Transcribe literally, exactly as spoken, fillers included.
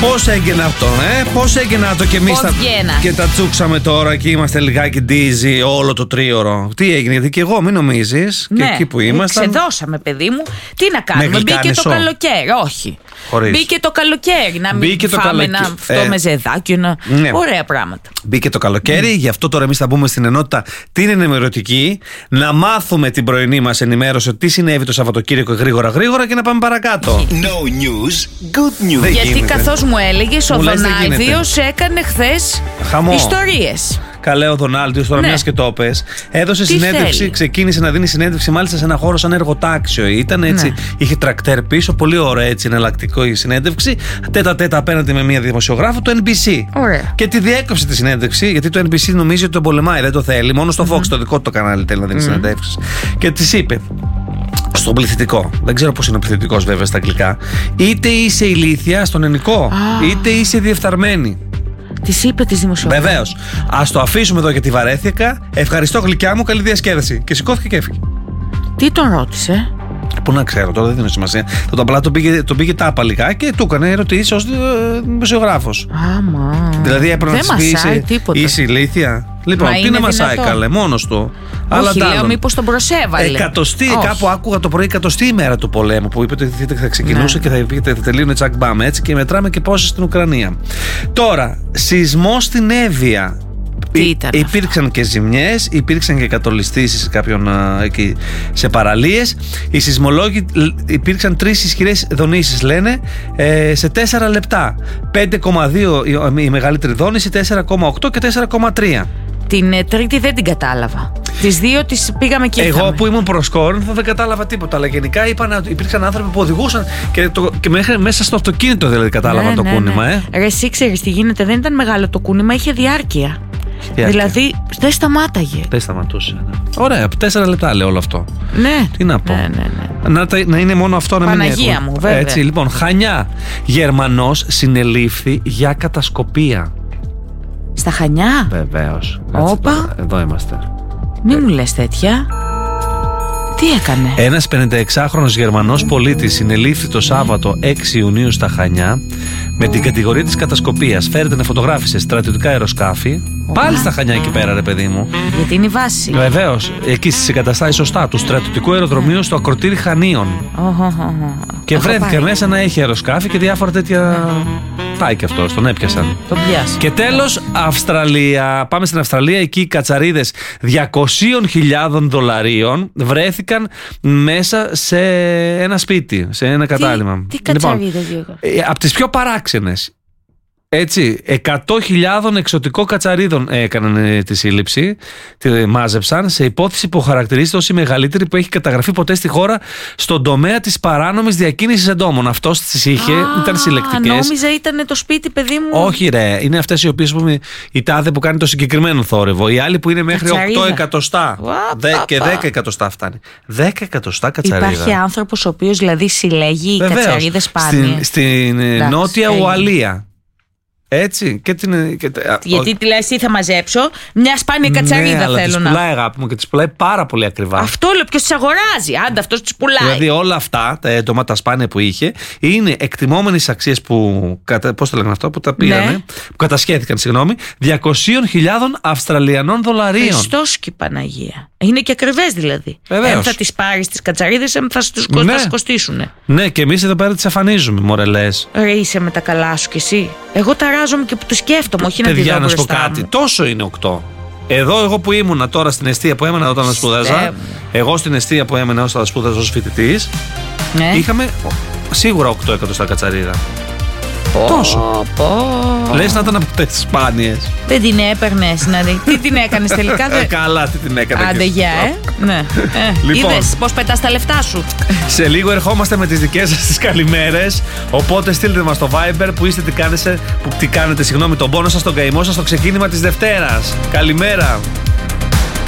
Πώς έγινε αυτό, ε? Πώς έγινε αυτό και εμείς τα, και τα τσούξαμε τώρα και είμαστε λιγάκι ντίζι όλο το τρίωρο. Τι έγινε, γιατί και εγώ μην νομίζεις, ναι, και εκεί που ήμασταν. Ξεδώσαμε, παιδί μου. Τι να κάνουμε, μπήκε το καλοκαίρι. Όχι. Χωρίς. Μπήκε το καλοκαίρι. Να μην μπήκε φάμε καλοκαι... ένα αυτό ε... με ζεδάκι, να... ναι. Ωραία πράγματα. Μπήκε το καλοκαίρι, mm. γι' αυτό τώρα εμείς θα μπούμε στην ενότητα την ενημερωτική, να μάθουμε την πρωινή μας ενημέρωση τι συνέβη το Σαββατοκύριακο γρήγορα γρήγορα και να πάμε παρακάτω. No news, good news. Γιατί καθώς μου έλεγες, ο Δονάλδιος έκανε χθες ιστορίες. Καλέ ο Δονάλδιος, τώρα ναι. μιας και το πες, έδωσε τι συνέντευξη, θέλει. Ξεκίνησε να δίνει συνέντευξη μάλιστα σε ένα χώρο σαν εργοτάξιο. Ήταν έτσι, ναι. είχε τρακτέρ πίσω, πολύ ωραία έτσι, εναλλακτικό η συνέντευξη. Τέτα τέτα απέναντι με μια δημοσιογράφο του Εν Μπι Σι. Ωραία. Και τη διέκοψε τη συνέντευξη, γιατί το Εν Μπι Σι νομίζει ότι τον πολεμάει, δεν το θέλει. Μόνο στο mm-hmm. Fox, το δικό του το κανάλι, θέλει να δίνει mm-hmm. συνέντευξεις. Και τη είπε. Στον πληθυντικό, δεν ξέρω πώς είναι ο πληθυντικός βέβαια στα αγγλικά, είτε είσαι ηλίθια στον ελληνικό, ah. είτε είσαι διεφθαρμένη. Της είπε της δημοσιογράφου. Βεβαίως. Ας το αφήσουμε εδώ γιατί βαρέθηκα. Ευχαριστώ γλυκιά μου, καλή διασκέδαση. Και σηκώθηκε και έφυγε. Τι τον ρώτησε? Πού να ξέρω, τώρα δεν δίνω σημασία. Το απλά τον πήγε, τον πήγε τάπα λιγάκι και του έκανε ερωτήσεις ως δημοσιογράφος. Άμα. Δηλαδή έπρεπε να της πει είσαι, είσαι ηλίθια. Λοιπόν, μα τι να μασάει καλέ, μόνος του. Αλλά όχι, λέω μήπως τον προσέβαλε. Εκατοστή, όχι. Κάπου άκουγα το πρωί, εκατοστή ημέρα του πολέμου που είπε ότι θα ξεκινούσε, ναι. και θα, θα τελείωνε τσακ μπαμ, έτσι, και μετράμε και πόσες στην Ουκρανία. Τώρα, σεισμό στην Εύβοια. Υπήρξαν αυτό. Και ζημιές, υπήρξαν και κατολιστήσεις κάποιων εκεί σε παραλίες. Οι σεισμολόγοι υπήρξαν τρεις ισχυρές δονήσεις, λένε, ε, σε τέσσερα λεπτά. πέντε κόμμα δύο η μεγαλύτερη δόνηση, τέσσερα κόμμα οκτώ και τέσσερα κόμμα τρία. Την ε, τρίτη δεν την κατάλαβα. Τις δύο τις πήγαμε και ήρθαμε. Εγώ που ήμουν προσκόρνηθο δεν κατάλαβα τίποτα. Αλλά γενικά είπαν ότι υπήρξαν άνθρωποι που οδηγούσαν και, το, και μέχρι, μέσα στο αυτοκίνητο δηλαδή κατάλαβα ναι, το ναι, κούνημα. Ναι. Ε. Ρε, εσύ ξέρεις τι γίνεται, δεν ήταν μεγάλο το κούνημα, είχε διάρκεια. Διάρκεια. Δηλαδή δεν σταμάταγε. Δεν σταματούσε. Ναι. Ωραία, τέσσερα λεπτά λέει όλο αυτό. Ναι. Τι να πω. Ναι, ναι, ναι. Να, να είναι μόνο αυτό να Παναγία μην μου, βέβαια. Έτσι, λοιπόν, Χανιά. Γερμανός συνελήφθη για κατασκοπία. Στα Χανιά. Βεβαίως. Όπα. Εδώ είμαστε. Μη μου λες τέτοια. Τι έκανε? Ένας πενηνταεξάχρονος Γερμανός πολίτης συνελήφθη το Σάββατο έξι Ιουνίου στα Χανιά με την κατηγορία της κατασκοπίας. Φέρεται να φωτογράφησε στρατιωτικά αεροσκάφη. Oh. Πάλι στα Χανιά εκεί πέρα, ρε παιδί μου. Γιατί είναι η βάση. Βεβαίως. Εκεί στις εγκαταστάσεις σωστά του στρατιωτικού αεροδρομίου στο ακροτήρι Χανίων. Oh, oh, oh. Και βρέθηκε μέσα να έχει αεροσκάφη και διάφορα τέτοια. Πάει και αυτό, τον έπιασαν. Τον πιάσαν. Και τέλος, Αυστραλία. Πάμε στην Αυστραλία. Εκεί οι κατσαρίδες διακόσιες χιλιάδες δολαρίων βρέθηκαν μέσα σε ένα σπίτι, σε ένα κατάλημα. Τι, τι κατσαρίδες, λοιπόν, από τις πιο παράξενες. Έτσι, εκατό χιλιάδες εξωτικό κατσαρίδων έκαναν τη σύλληψη, τη μάζεψαν σε υπόθεση που χαρακτηρίζεται ως η μεγαλύτερη που έχει καταγραφεί ποτέ στη χώρα στον τομέα της παράνομης διακίνησης εντόμων. Αυτός τις είχε, Α, ήταν συλλεκτικές. Νόμιζα ήταν το σπίτι, παιδί μου. Όχι, ρε, είναι αυτές οι οποίες, πούμε, η τάδε που κάνει το συγκεκριμένο θόρυβο. Οι άλλοι που είναι μέχρι κατσαρίδα. οκτώ εκατοστά. Δε, και δέκα εκατοστά φτάνει. δέκα εκατοστά κατσαρίδα. Υπάρχει άνθρωπος ο οποίος δηλαδή συλλέγει κατσαρίδες σπάνιες. Στην, στην Νότια Ουαλία. Έτσι, και την, και, γιατί ο... τη λες τι θα μαζέψω, μια σπάνια κατσαρίδα, ναι, αλλά θέλω τις να. πουλάει, αγάπη μου, και τις πουλάει πάρα πολύ ακριβά. Αυτό λέω, ποιος τις αγοράζει, άντε αυτός τις πουλάει. Δηλαδή όλα αυτά τα έντομα, τα σπάνια που είχε, είναι εκτιμόμενες αξίες που, πώς το λένε αυτό, που τα πήρανε, ναι. που κατασχέθηκαν, συγγνώμη, διακόσιες χιλιάδες Αυστραλιανών δολαρίων. Χριστός και Παναγία. Είναι και ακριβές δηλαδή. Βεβαίως. Εμ θα τις πάρεις τις κατσαρίδες, εμ θα τους ναι. κοστίσουν. Ναι, και εμείς εδώ πέρα τις αφανίζουμε, μωρελές. Ρε, είσαι με τα καλά σου κι εσύ. Εγώ ταράζομαι και που το σκέφτομαι, όχι να τη δω μπροστά μου. Κάτι, τόσο είναι οκτώ. Εδώ, εγώ που ήμουνα τώρα στην εστία που έμενα όταν σπούδαζα, εγώ στην εστία που έμενα όταν σπούδαζα ως φοιτητής, ναι. είχαμε σίγουρα οκτώ εκατοστά κατσαρίδα. Oh, τόσο. Oh. Λες να ήταν από τις σπάνιες. Δεν την έπαιρνες, να δει. Τι την έκανες τελικά? Δε... Καλά, τι την έκανα. Άντε, γεια, ε. ναι. ε. Λοιπόν, είδες πώς πετάς τα λεφτά σου. Σε λίγο ερχόμαστε με τις δικές σας τις καλημέρες. Οπότε στείλτε μας στο Viber που είστε, τι κάνετε, που τι κάνετε, συγγνώμη, τον πόνο σας, τον καημό σας, στο ξεκίνημα της Δευτέρας. Καλημέρα.